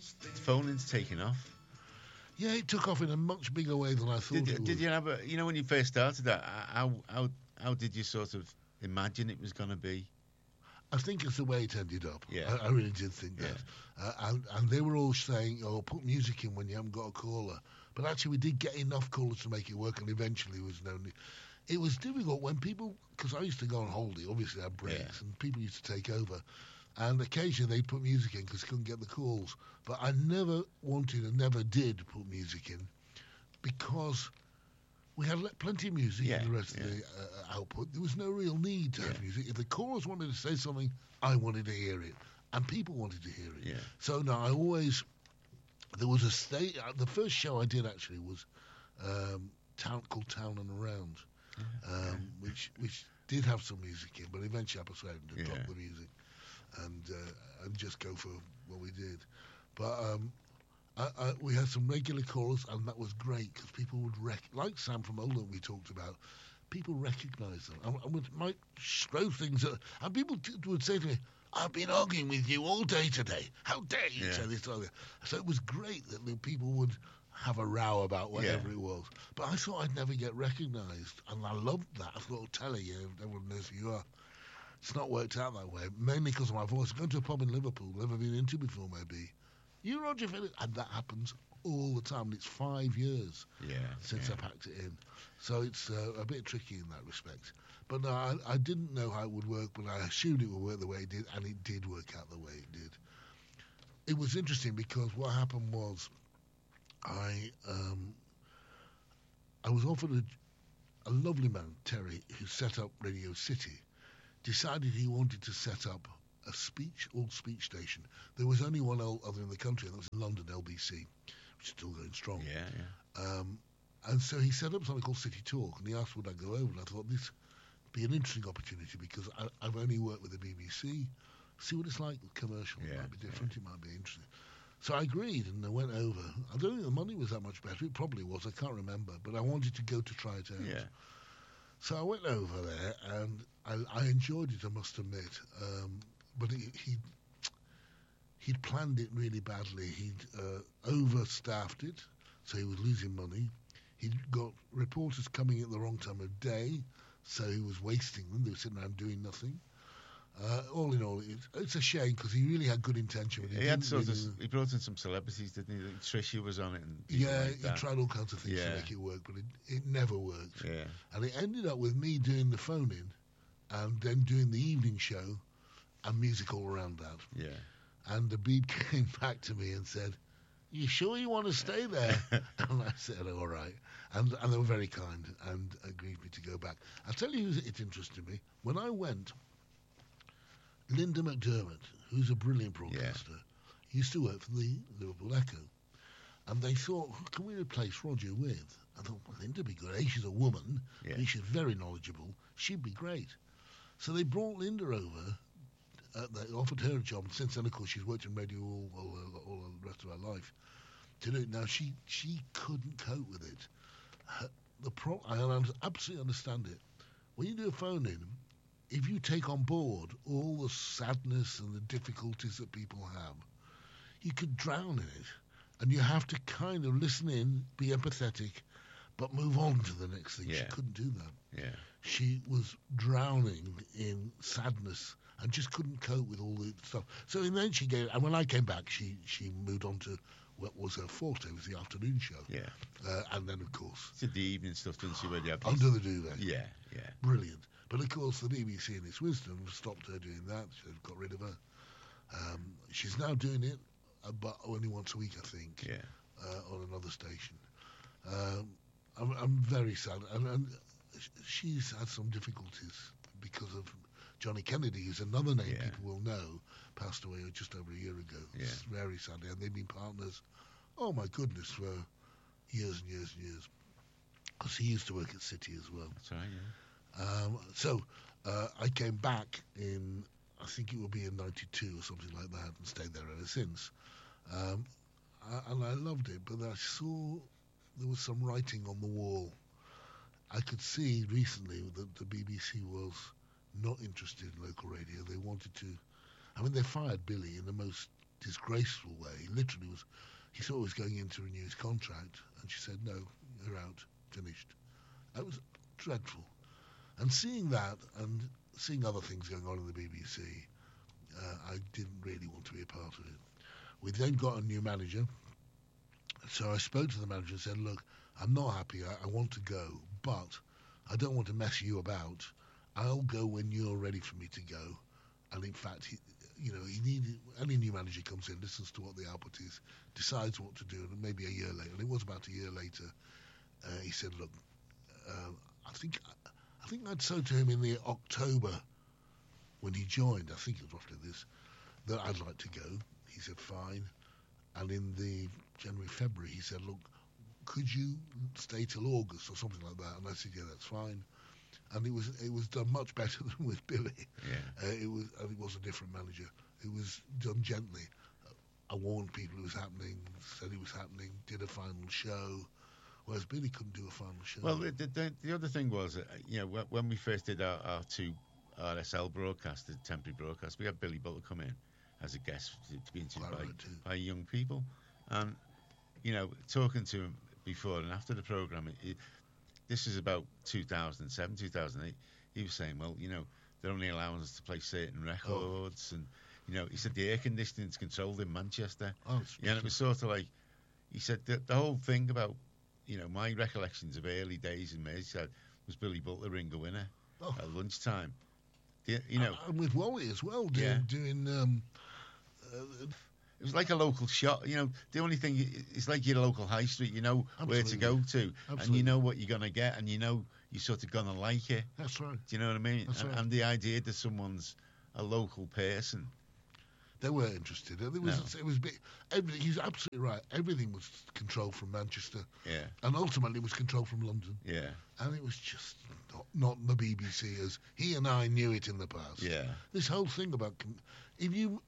phoning's taking off. Yeah, it took off in a much bigger way than I thought it would. Did you have when you first started that? How did you sort of imagine it was going to be? I think it's the way it ended up. Yeah. I really did think that. And they were all saying, "Oh, put music in when you haven't got a caller." But actually, we did get enough callers to make it work, and eventually it was no need. It was difficult when people, because I used to go on holiday, obviously I had breaks, and people used to take over. And occasionally they'd put music in because they couldn't get the calls. But I never wanted and never did put music in because we had plenty of music in the rest of the output. There was no real need to have music. If the callers wanted to say something, I wanted to hear it. And people wanted to hear it. Yeah. So, no, I always... There was a state... The first show I did, actually, was called Town and Around, which did have some music in, but eventually I persuaded them to drop the music and just go for what we did. But we had some regular callers, and that was great because people would like Sam from Oldham we talked about. People recognise them. I might throw things at, and people would say to me, "I've been arguing with you all day today. How dare you say this?" So it was great that the people would have a row about whatever it was. But I thought I'd never get recognised, and I loved that. I thought, telling you, everyone knows who you are. It's not worked out that way, mainly because of my voice. Going to a pub in Liverpool, never been into before, maybe. You, Roger Phillips, and that happens all the time. And it's 5 years since I packed it in, so it's a bit tricky in that respect. But no, I didn't know how it would work, but I assumed it would work the way it did, and it did work out the way it did. It was interesting because what happened was I was offered a lovely man, Terry, who set up Radio City, decided he wanted to set up a all-speech station. There was only one other in the country, and that was in London, LBC, which is still going strong. And so he set up something called City Talk, and he asked would I go over, and I thought this would be an interesting opportunity because I've only worked with the BBC. See what it's like with commercial. It might be different, it might be interesting. So I agreed, and I went over. I don't think the money was that much better. It probably was, I can't remember, but I wanted to go to try it out. So I went over there, and I enjoyed it, I must admit. But he'd planned it really badly. He'd overstaffed it, so he was losing money. He'd got reporters coming at the wrong time of day, so he was wasting them. They were sitting around doing nothing. All in all, it's a shame because he really had good intention. But he brought in some celebrities, didn't he? Trisha was on it. And he tried all kinds of things to make it work, but it never worked. And it ended up with me doing the phone-in and then doing the evening show and music all around that. And the Beeb came back to me and said, "You sure you want to stay there?" And I said, "All right." And they were very kind and agreed me to go back. I'll tell you who it interested me. When I went, Linda McDermott, who's a brilliant broadcaster, used to work for the Liverpool Echo. And they thought, who can we replace Roger with? I thought, well, Linda would be good. She's a woman. She's very knowledgeable. She'd be great. So they brought Linda over. They offered her a job. And since then, of course, she's worked in radio all the rest of her life. To do it. Now, she couldn't cope with it. I absolutely understand it. When you do a phone-in, if you take on board all the sadness and the difficulties that people have, you could drown in it. And you have to kind of listen in, be empathetic, but move on to the next thing. She couldn't do that. She was drowning in sadness and just couldn't cope with all the stuff. So in the end and when I came back, she moved on to what was her forte, was the afternoon show. And then, of course... She did the evening stuff, didn't she? Under the Duvet. Yeah. Brilliant. But of course, the BBC, in its wisdom, stopped her doing that. She got rid of her. She's now doing it, but only once a week, I think, on another station. I'm very sad. And she's had some difficulties because of Johnny Kennedy, who's another name people will know, passed away just over a year ago. It's very sadly. And they've been partners, oh my goodness, for years and years and years. Because he used to work at City as well. That's right, So I came back in, I think it will be in 92 or something like that, and stayed there ever since. And I loved it, but I saw there was some writing on the wall. I could see recently that the BBC was not interested in local radio. They wanted to... I mean, they fired Billy in the most disgraceful way. He literally was. He thought he was going in to renew his contract, and she said, "No, you're out, finished." That was dreadful. And seeing that, and seeing other things going on in the BBC, I didn't really want to be a part of it. We then got a new manager, so I spoke to the manager and said, "Look, I'm not happy. I want to go, but I don't want to mess you about. I'll go when you're ready for me to go." And in fact, he needed, any new manager comes in, listens to what the output is, decides what to do, and maybe a year later, and it was about a year later, he said, "Look, I think I'd said to him in the October when he joined, I think it was roughly this, that I'd like to go." He said, "Fine." And in the January, February, he said, "Look, could you stay till August or something like that?" And I said, "Yeah, that's fine." And it was done much better than with Billy. Yeah. It was a different manager. It was done gently. I warned people it was happening, said it was happening, did a final show, whereas Billy couldn't do a final show. Well, the other thing was, when we first did our two RSL broadcasts, the temporary broadcast, we had Billy Butler come in as a guest to be interviewed by young people, and talking to him before and after the programme. This is about 2007, 2008. He was saying, well, they're only allowing us to play certain records, and he said the air conditioning's controlled in Manchester. And it was sort of like, he said the whole thing about, my recollections of early days in Merseyside was Billy Butler ring a winner at lunchtime. And with Wally as well, doing. It was like a local shop. The only thing, it's like your local high street. You know where to go to, and you know what you're going to get, and you're sort of going to like it. That's right. Do you know what I mean? That's right. And the idea that someone's a local person. They were interested. It was big. Everything. He's absolutely right. Everything was controlled from Manchester. Yeah. And ultimately, it was controlled from London. Yeah. And it was just not the BBC as he and I knew it in the past. Yeah. This whole thing about if you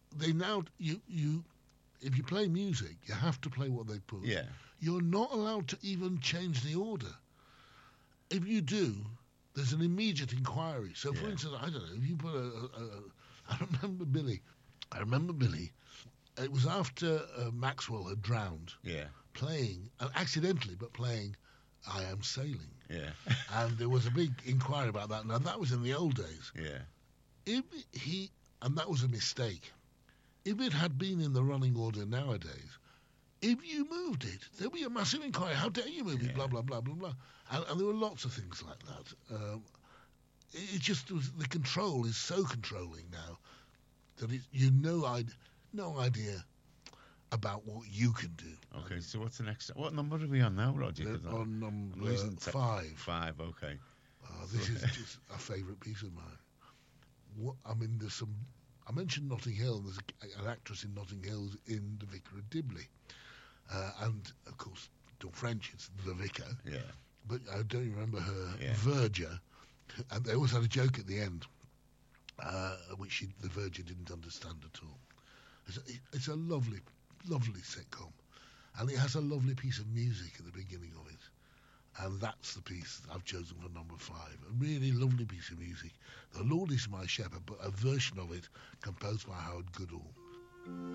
play music, you have to play what they put. Yeah. You're not allowed to even change the order. If you do, there's an immediate inquiry. So, for instance, I don't know, if you put I remember Billy. It was after Maxwell had drowned. Yeah. Playing, accidentally, but playing I Am Sailing. Yeah. And there was a big inquiry about that. Now, that was in the old days. Yeah. And that was a mistake. If it had been in the running order nowadays, if you moved it, there'd be a massive inquiry. How dare you move it? Blah, blah, blah, blah, blah. And there were lots of things like that. It just was, the control is so controlling now that no idea about what you can do. Okay, so what's the next? What number are we on now, Roger? On number 5. 5, okay. This is just a favourite piece of mine. There's some. I mentioned Notting Hill. There's an actress in Notting Hill in The Vicar of Dibley, and of course, Dawn French is the vicar. Yeah. But I don't remember her verger, and they always had a joke at the end, which the verger didn't understand at all. It's a lovely, lovely sitcom, and it has a lovely piece of music at the beginning of it, and that's the piece I've chosen for number 5. A really lovely piece of music. The Lord is My Shepherd, but a version of it composed by Howard Goodall.